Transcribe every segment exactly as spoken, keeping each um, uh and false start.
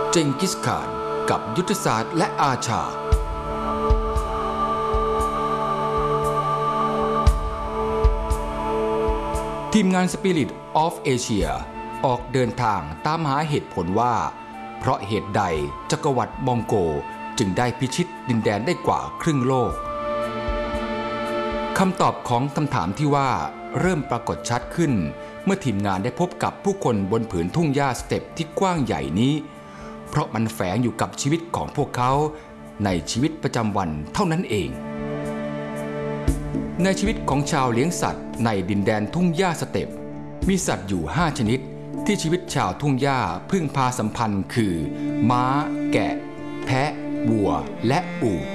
เจงกิสข่านกับยุทธศาสตร์และอาชาทีมงาน Spirit of Asia ออกเดินทางตามหาเหตุผลว่าเพราะเหตุใดจักรวรรดิมองโกจึงได้พิชิตดินแดนได้กว่าครึ่งโลกคำตอบของคำถามที่ว่าเริ่มปรากฏชัดขึ้นเมื่อทีมงานได้พบกับผู้คนบนผืนทุ่งหญ้าสเต็ปที่กว้างใหญ่นี้เพราะมันแฝงอยู่กับชีวิตของพวกเขาในชีวิตประจำวันเท่านั้นเองในชีวิตของชาวเลี้ยงสัตว์ในดินแดนทุ่งหญ้าสเต็ปมีสัตว์อยู่ห้าชนิดที่ชีวิตชาวทุ่งหญ้าพึ่งพาสัมพันธ์คือม้าแกะแพะวัวและอูฐ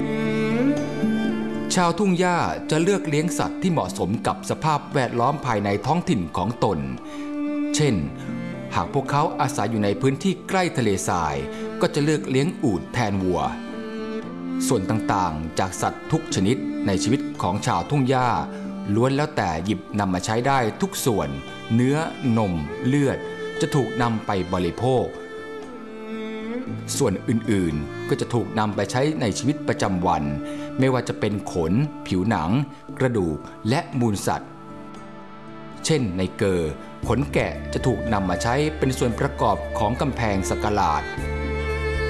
ชาวทุ่งหญ้าจะเลือกเลี้ยงสัตว์ที่เหมาะสมกับสภาพแวดล้อมภายในท้องถิ่นของตนเช่นหากพวกเขาอาศัยอยู่ในพื้นที่ใกล้ทะเลทรายก็จะเลือกเลี้ยงอูฐแทนวัวส่วนต่างๆจากสัตว์ทุกชนิดในชีวิตของชาวทุ่งหญ้าล้วนแล้วแต่หยิบนำมาใช้ได้ทุกส่วนเนื้อนมเลือดจะถูกนำไปบริโภคส่วนอื่นๆก็จะถูกนำไปใช้ในชีวิตประจำวันไม่ว่าจะเป็นขนผิวหนังกระดูกและมูลสัตว์เช่นในเกอขนแกะจะถูกนำมาใช้เป็นส่วนประกอบของกำแพงสักหลาด